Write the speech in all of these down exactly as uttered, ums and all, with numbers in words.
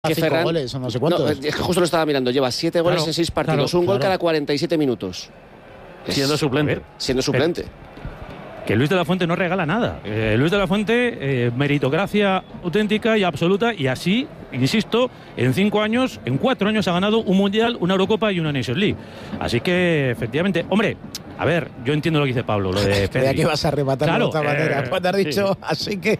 Que cinco Ferran, goles o no sé cuántos. No, es que justo lo estaba mirando. Lleva siete goles Claro, en seis partidos, claro, un gol claro. cada cuarenta y siete minutos. Es- Siendo suplente. a ver, Siendo suplente. Que Luis de la Fuente no regala nada. Eh, Luis de la Fuente, eh, meritocracia auténtica y absoluta, y así, insisto, en cinco años, en cuatro años ha ganado un Mundial, una Eurocopa y una Nations League. Así que, efectivamente, hombre, a ver, yo entiendo lo que dice Pablo, lo de Creía Pedri. que ibas a rematar Claro, de otra manera eh, cuando has dicho, sí. así que...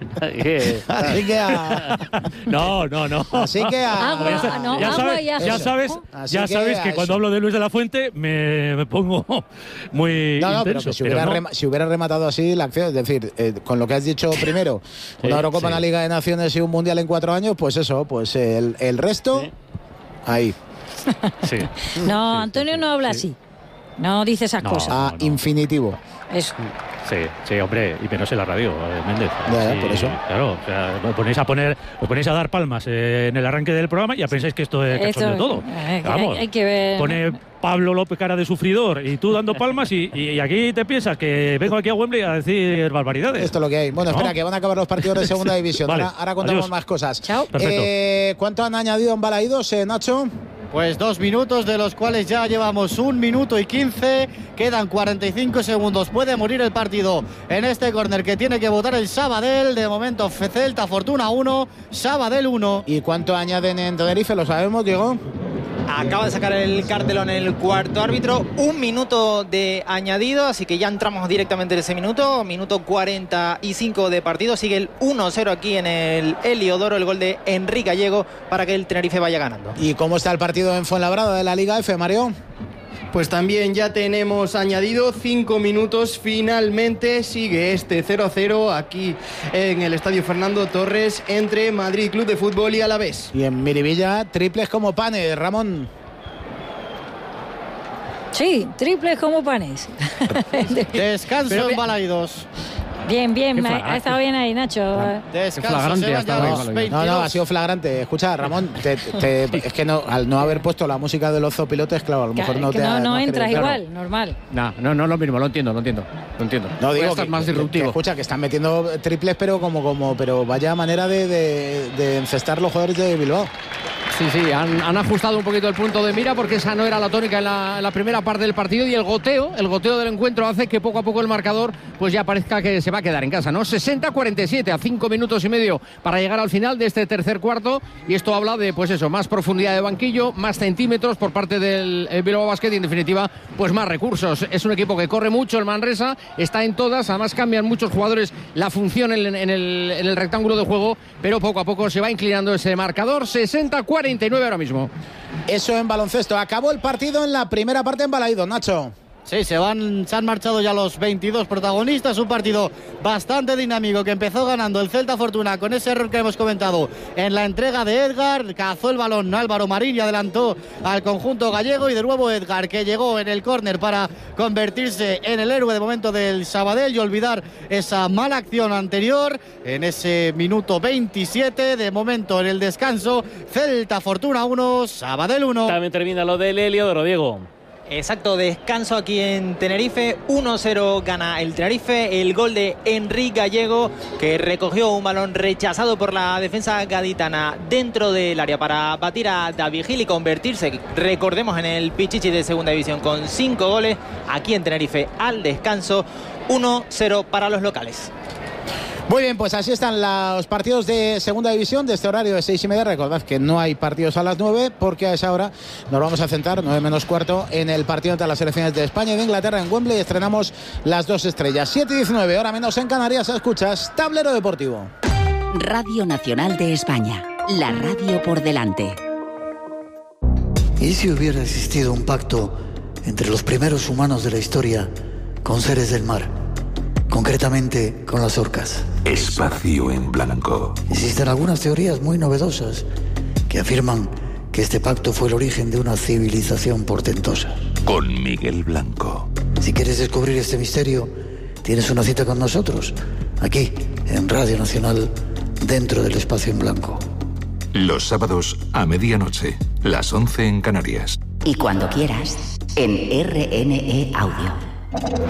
así que a... No, no, no. Así que a... Agua, Ya, sa- no, ya agua sabes, y ya eso. sabes, Así ya que sabes a que cuando eso. hablo de Luis de la Fuente me, me pongo muy No, no, pero intenso, que si pero hubiera, no. rema- si hubiera rematado así la acción, es decir, eh, con lo que has dicho primero, Sí, una Eurocopa, sí. una Liga de Naciones y un Mundial en cuatro años, pues eso, pues el, el resto, Sí. ahí, Sí. No, Sí, Antonio sí, no habla sí. así. No dice esas No. cosas. a no. infinitivo. Eso. Sí, sí, hombre, y menos en la radio, eh, Méndez. Ya, ya, Sí, por eso. Claro, o sea, os ponéis a poner, os ponéis a dar palmas eh, en el arranque del programa y ya pensáis que esto es Esto- cachondeo todo. eh, Vamos, hay, hay que ver. pone Pablo López cara de sufridor y tú dando palmas y, y aquí te piensas que vengo aquí a Wembley a decir barbaridades. Esto es lo que hay. Bueno, No. espera, que van a acabar los partidos de segunda división. Vale, Ahora, ahora contamos adiós. más cosas. Chao. Perfecto. Eh, ¿Cuánto han añadido en Balaídos, eh, Nacho? Pues dos minutos, de los cuales ya llevamos un minuto y quince. Quedan cuarenta y cinco segundos. Puede morir el partido en este córner que tiene que votar el Sabadell. De momento, Celta Fortuna uno, Sabadell uno. ¿Y cuánto añaden en Tenerife? ¿Lo sabemos, Diego? Acaba de sacar el cartelón el cuarto árbitro, un minuto de añadido, así que ya entramos directamente en ese minuto, minuto cuarenta y cinco de partido, sigue el uno cero aquí en el Heliodoro, el gol de Enrique Gallego para que el Tenerife vaya ganando. ¿Y cómo está el partido en Fuenlabrada de la Liga F, Mario? Pues también ya tenemos añadido cinco minutos. Finalmente sigue este cero a cero aquí en el Estadio Fernando Torres entre Madrid Club de Fútbol y Alavés. Y en Miribilla, triples como panes, Ramón. Sí, triples como panes. Descanso Pero en bien. Balaidos. Bien, bien, Qué me ha, flagrante. ha estado bien ahí, Nacho. Descanso, flagrante se van hasta ya ahora, los vale. veintidós. No, no, ha sido flagrante. Escucha, Ramón, te- te- es que no, al no haber puesto la música de los zopilotes, claro, a lo Que, mejor no que te no, ha- no has entras querido- igual, normal. No, no, no es lo mismo, lo entiendo, lo entiendo. Lo entiendo. No, Voy a digo estar que, más que- que disruptivo. escucha, que están metiendo triples, pero como, como, pero vaya manera de, de, de encestar los jugadores de Bilbao. Sí, sí, han, han ajustado un poquito el punto de mira porque esa no era la tónica en la, en la primera parte del partido y el goteo, el goteo del encuentro hace que poco a poco el marcador pues ya parezca que se va a quedar en casa, ¿no? sesenta cuarenta y siete a cinco minutos y medio para llegar al final de este tercer cuarto y esto habla de pues eso, más profundidad de banquillo, más centímetros por parte del eh, Bilbao Basket y en definitiva pues más recursos. Es un equipo que corre mucho, el Manresa está en todas, además cambian muchos jugadores la función en, en el, en el rectángulo de juego, pero poco a poco se va inclinando ese marcador, sesenta cuarenta y nueve ahora mismo. Eso en baloncesto. Acabó el partido en la primera parte en Balaídos, Nacho. Sí, se van, se han marchado ya los veintidós protagonistas. Un partido bastante dinámico que empezó ganando el Celta Fortuna con ese error que hemos comentado en la entrega de Edgar. Cazó el balón Álvaro Marín y adelantó al conjunto gallego. Y de nuevo Edgar, que llegó en el córner para convertirse en el héroe de momento del Sabadell y olvidar esa mala acción anterior. En ese minuto veintisiete, de momento en el descanso, Celta Fortuna uno, Sabadell uno. También termina lo del Heliodoro, Diego. Exacto, descanso aquí en Tenerife, uno cero gana el Tenerife, el gol de Enrique Gallego que recogió un balón rechazado por la defensa gaditana dentro del área para batir a David Gil y convertirse, recordemos, en el Pichichi de segunda división con cinco goles aquí en Tenerife al descanso, uno cero para los locales. Muy bien, pues así están los partidos de segunda división de este horario de seis y media. Recordad que no hay partidos a las nueve porque a esa hora nos vamos a centrar, nueve menos cuarto, en el partido entre las selecciones de España y de Inglaterra en Wembley. Estrenamos las dos estrellas. siete y diecinueve, hora menos en Canarias. Escuchas Tablero Deportivo. Radio Nacional de España, la radio por delante. ¿Y si hubiera existido un pacto entre los primeros humanos de la historia con seres del mar? Concretamente con las orcas. Espacio en blanco. Existen algunas teorías muy novedosas que afirman que este pacto fue el origen de una civilización portentosa. Con Miguel Blanco. Si quieres descubrir este misterio, tienes una cita con nosotros, aquí, en Radio Nacional, dentro del Espacio en Blanco. Los sábados a medianoche, las once en Canarias. Y cuando quieras, en R N E Audio.